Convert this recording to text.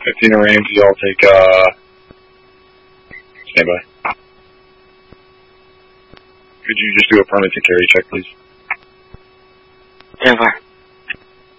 15 Ramsey, I'll take, stand by. Could you just do a permit to carry check, please? Stand by.